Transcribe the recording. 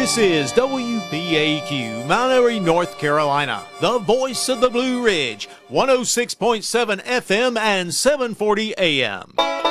This is WBAQ, Mount Airy, North Carolina, the voice of the Blue Ridge, 106.7 FM and 740 AM.